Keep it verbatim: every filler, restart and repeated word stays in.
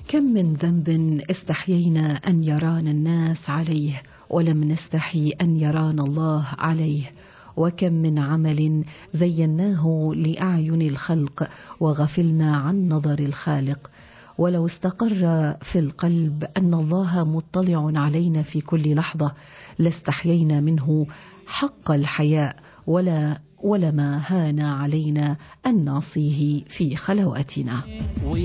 كم من ذنب استحيينا أن يرانا الناس عليه ولم نستحي أن يرانا الله عليه، وكم من عمل زيناه لأعين الخلق وغفلنا عن نظر الخالق. ولو استقر في القلب أن الله مطلع علينا في كل لحظة لاستحيينا منه حق الحياء، ولا ولما هان علينا أن نعصيه في خلواتنا.